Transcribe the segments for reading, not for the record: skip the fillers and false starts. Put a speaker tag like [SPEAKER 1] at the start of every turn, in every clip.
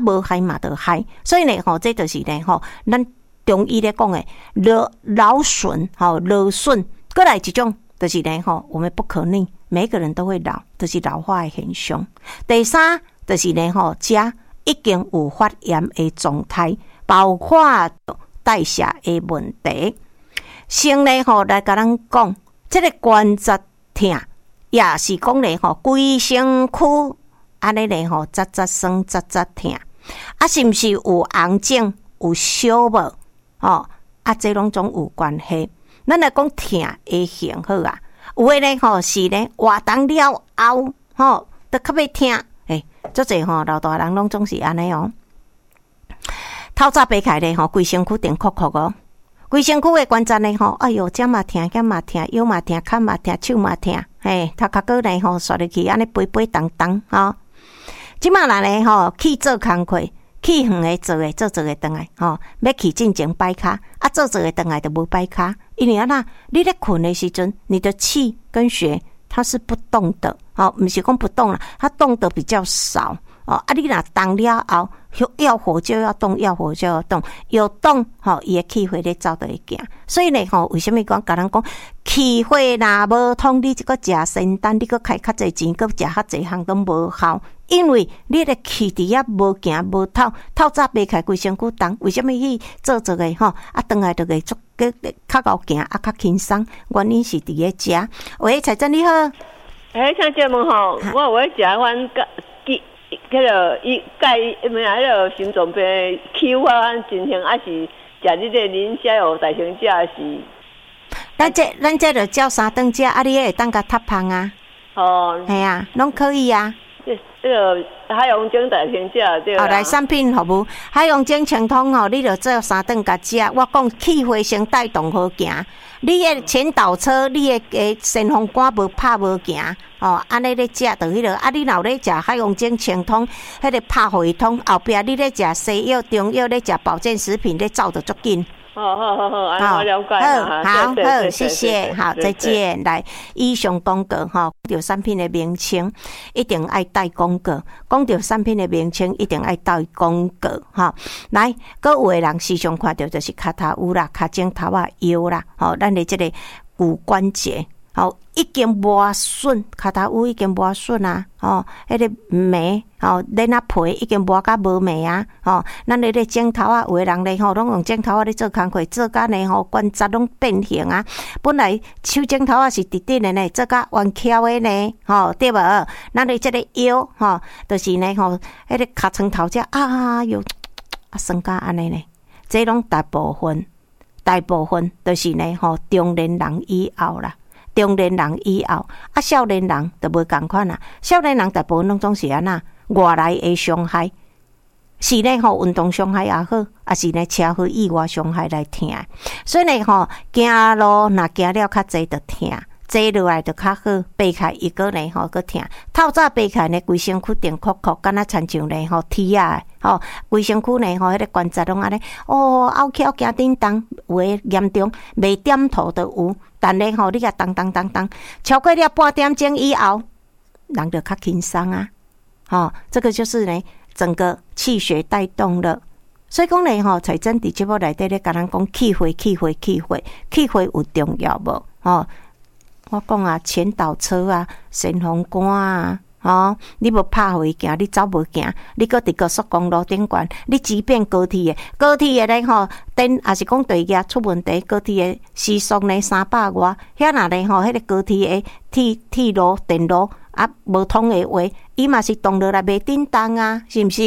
[SPEAKER 1] 无害嘛就害，所以呢这就是呢咱中医咧讲的劳损劳损，过来一种就是呢我们不可逆，每个人都会老，就是老化的现象。第三就是呢吃已经有发炎的状态，包括代谢的问题。先呢来甲咱讲，这个关节痛，也是讲呢规身躯安尼呢扎扎酸扎扎痛，是毋是有红肿有烧无？这拢总有关系。咱来讲痛的型好啊，有诶呢是呢活动了后就较要痛。足侪老大人拢总是安尼透早爬起来规身躯定哭哭规身躯的关节呢哎哟，这嘛痛，那嘛痛，腰嘛痛，脚嘛痛，手嘛痛，头壳哥呢刷入去安尼飞飞动动即马人呢去做工课，去远的做的转来要去进前摆骹做的转来就无摆骹，因为你咧困的时阵，你的气跟血它是不动的不是讲不动了，它动的比较少你若动了后，要活就要动，要活就要动，有动伊的气血咧走就会行。所以呢为什么甲人讲气血若无通，你这个食仙丹，你个开较侪钱，个食较侪项都无效，因为你的气伫遐无行无透早爬起规身躯动，为什么去做的转来就会足较高行较轻松？原因是伫咧食。喂，彩珍你好。
[SPEAKER 2] 像这问我有食阮迄个伊钙迄个心脏病Q真行，是食你个磷虾油大型食是？
[SPEAKER 1] 咱这就照3顿食，你会当甲塌胖啊？系啊，拢可以啊。
[SPEAKER 2] 这个海洋精大型食对啦。
[SPEAKER 1] 来产品服务，海洋精清通你就做3顿甲食。我讲气血先带动好行，你的前导车，你的先锋肝无拍无行安尼咧食就迄个你若咧食海洋精清通，迄个拍血通后壁你咧食西药、中药咧食保健食品咧走得足紧。
[SPEAKER 2] 好，我了解
[SPEAKER 1] 好，谢谢，好，再见。来，以上广告讲到产品的名称，一定爱带广告；讲到产品的名称，一定爱带广告。来，各有的人时常看到就是脚头有啦、脚趾头腰啦，咱的这个骨关节。已经磨损，脚头有已经磨损啊！迄个眉脸皮已经磨甲无眉啊！咱咧镜头有的人咧拢用镜头咧做工课，做甲呢关节拢变形啊！本来手镜头是直直的呢，做甲弯翘的呢，对无？咱咧这个腰就是呢迄个脚床头只哟酸甲安尼呢，这拢大部分就是呢中年人以后啦。中年人以后少年人就无同款啦。少年人大部分拢总是外来的伤害，是呢运动伤害也好，是呢车祸意外伤害来疼。所以呢行路若行了较济就疼，坐落来就较好，爬起伊个呢个疼。透早爬起呢，规身躯定哭哭，敢若亲像呢铁啊规身躯呢迄个关节拢安尼拗翘行叮当，有诶严重未点头都有。但呢你甲当超过了半点钟以后，人就较轻松啊。这个就是呢整个气血带动了。所以讲呢才真伫节目内底咧甲咱讲气血有重要无？我讲前导车先锋肝你无拍回行，你走无行，你搁伫高速公路顶悬，你即便高铁的呢电也是讲地价出问题，高铁的时速呢300外，遐若呢迄个高铁的铁路电路无通的话，伊嘛是动落来袂叮当是毋是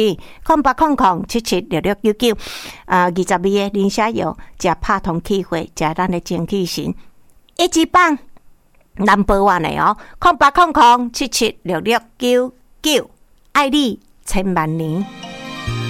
[SPEAKER 1] ？080077669922的磷虾油，食拍通气血，食咱的精气神，一级棒。Number 1的0800776699，爱你千万年。